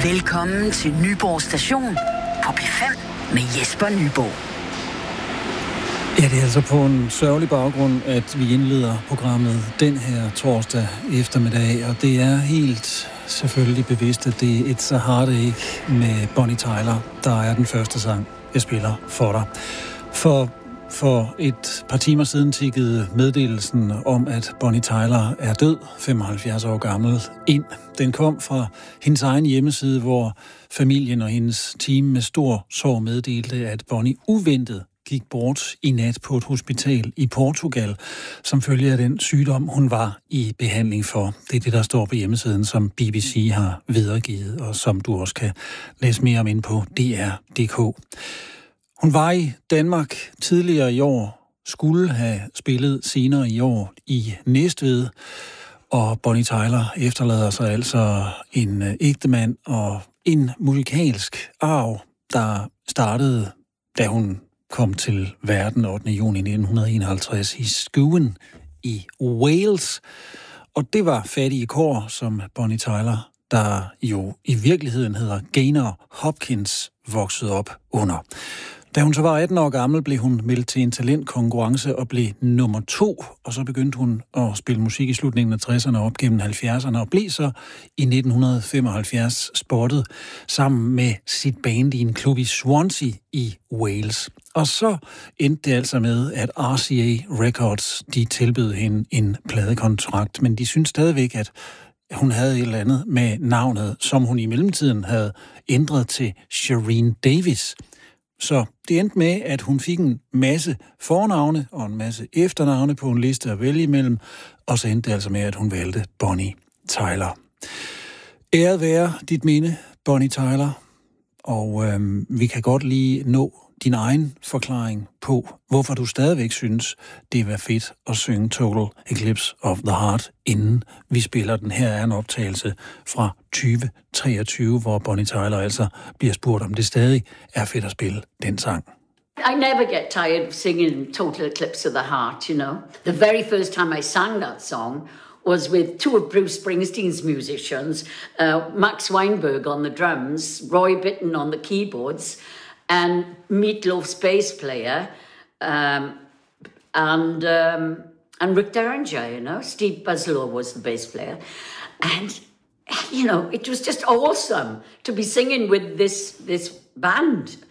Velkommen til Nyborg Station på P5 med Jesper Nyborg. Ja, det er altså på en sørgelig baggrund, at vi indleder programmet den her torsdag eftermiddag, og det er helt selvfølgelig bevidst, at det er It's a Heartache med Bonnie Tyler, der er den første sang, jeg spiller for dig. For et par timer siden tikkede meddelelsen om, at Bonnie Tyler er død, 75 år gammel, ind. Den kom fra hendes egen hjemmeside, hvor familien og hendes team med stor sorg meddelte, at Bonnie uventet gik bort i nat på et hospital i Portugal, som følge af den sygdom, hun var i behandling for. Det er det, der står på hjemmesiden, som BBC har videregivet, og som du også kan læse mere om inde på dr.dk. Hun var i Danmark tidligere i år, skulle have spillet senere i år i Næstved, og Bonnie Tyler efterlader sig altså en ægtemand og en musikalsk arv, der startede, da hun kom til verden 8. juni 1951 i Skewen i Wales. Og det var fattige kår, som Bonnie Tyler, der jo i virkeligheden hedder Gaynor Hopkins, voksede op under. Da hun så var 18 år gammel, blev hun meldt til en talentkonkurrence og blev nummer 2, og så begyndte hun at spille musik i slutningen af 60'erne op gennem 70'erne, og blev så i 1975 spottet sammen med sit band i en klub i Swansea i Wales. Og så endte det altså med, at RCA Records, de tilbød hende en pladekontrakt, men de syntes stadigvæk, at hun havde et eller andet med navnet, som hun i mellemtiden havde ændret til Shireen Davis. Så det endte med, at hun fik en masse fornavne og en masse efternavne på en liste at vælge imellem, og så endte det altså med, at hun valgte Bonnie Tyler. Æret være dit minde, Bonnie Tyler, og vi kan godt lige nå din egen forklaring på, hvorfor du stadigvæk synes, det var fedt at synge Total Eclipse of the Heart, inden vi spiller den. Her er en optagelse fra 2023, hvor Bonnie Tyler altså bliver spurgt, om det stadig er fedt at spille den sang. I never get tired of singing Total Eclipse of the Heart, you know. The very first time I sang that song was with two of Bruce Springsteen's musicians, Max Weinberg on the drums, Roy Bittan on the keyboards, and Meatloaf's bass player, and Rick Derringer, you know. Steve Buslow was the bass player. And, you know, it was just awesome to be singing with this band.